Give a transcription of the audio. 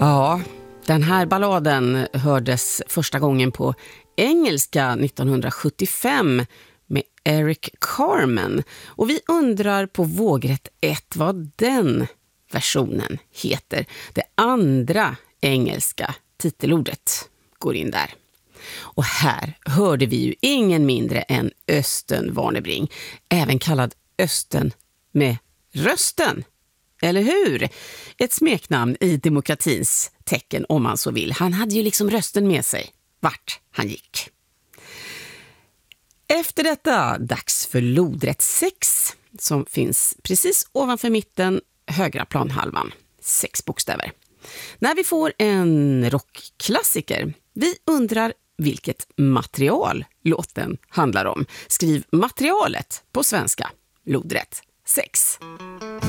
Ja, den här balladen hördes första gången på engelska 1975 med Eric Carmen. Och vi undrar på vågrätt 1 vad den versionen heter. Det andra engelska titelordet går in där. Och här hörde vi ju ingen mindre än Östen Warnerbring, även kallad Östen med rösten. Eller hur? Ett smeknamn i demokratins tecken om man så vill. Han hade ju liksom rösten med sig vart han gick. Efter detta dags för lodrätt 6 som finns precis ovanför mitten högra planhalvan. 6 bokstäver. När vi får en rockklassiker. Vi undrar vilket material låten handlar om. Skriv materialet på svenska. Lodrätt 6.